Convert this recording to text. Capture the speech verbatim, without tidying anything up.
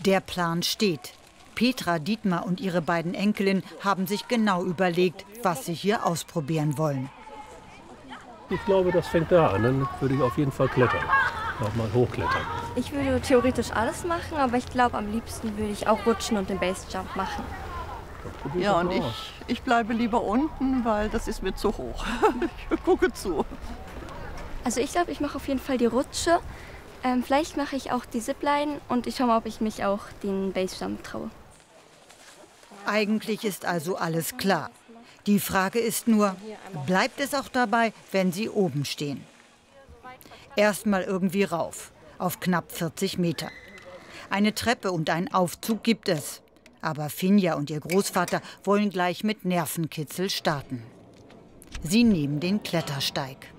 Der Plan steht. Petra, Dietmar und ihre beiden Enkelinnen haben sich genau überlegt, was sie hier ausprobieren wollen. Ich glaube, das fängt da an. Dann würde ich auf jeden Fall klettern. Nochmal hochklettern. Ich würde theoretisch alles machen, aber ich glaube, am liebsten würde ich auch rutschen und den Basejump machen. Ja, und ich, ich bleibe lieber unten, weil das ist mir zu hoch. Ich gucke zu. Also ich glaube, ich mache auf jeden Fall die Rutsche. Ähm, vielleicht mache ich auch die Zipline und ich schaue mal, ob ich mich auch den Basejump traue. Eigentlich ist also alles klar. Die Frage ist nur, bleibt es auch dabei, wenn sie oben stehen? Erstmal irgendwie rauf, auf knapp vierzig Meter. Eine Treppe und einen Aufzug gibt es. Aber Finja und ihr Großvater wollen gleich mit Nervenkitzel starten. Sie nehmen den Klettersteig.